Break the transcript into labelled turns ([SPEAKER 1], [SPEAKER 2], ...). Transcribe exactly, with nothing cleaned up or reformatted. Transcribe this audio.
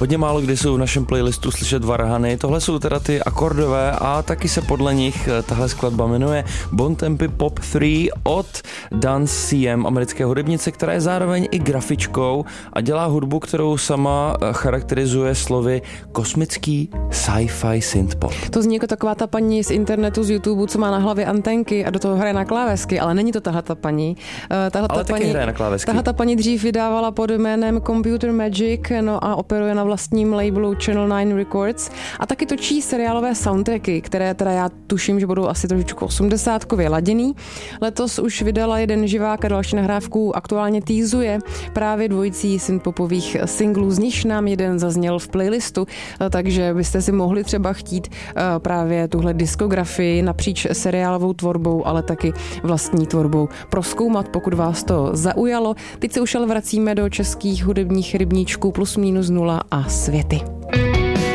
[SPEAKER 1] Hodně málo kdy jsou v našem playlistu slyšet varhany, tohle jsou teda ty akordové a taky se podle nich tahle skladba jmenuje Bontempi Pop tři od Dance C M, americké hudebnice, která je zároveň i grafičkou a dělá hudbu, kterou sama charakterizuje slovy kosmický sci-fi synthpop.
[SPEAKER 2] To zní jako taková ta paní z internetu, z YouTube, co má na hlavě antenky a do toho hraje na klávesky, ale není to tahle ta paní. Tahle
[SPEAKER 1] ale
[SPEAKER 2] ta
[SPEAKER 1] taky
[SPEAKER 2] paní,
[SPEAKER 1] hraje na klávesky.
[SPEAKER 2] Tahle ta paní dřív vydávala pod jménem Computer Magic, no a operuje na vlastním labelu Channel nine Records a taky točí seriálové soundtracky, které teda já tuším, že budou asi trošičku osmdesátkově laděný. Letos už vydala jeden živák a další nahrávku, aktuálně týzuje právě dvojicí synthpopových singlů, z nich nám jeden zazněl v playlistu, takže byste si mohli třeba chtít právě tuhle diskografii napříč seriálovou tvorbou, ale taky vlastní tvorbou prozkoumat, pokud vás to zaujalo. Teď se už ale vracíme do českých hudebních rybníčků Plus minus nula a Světy.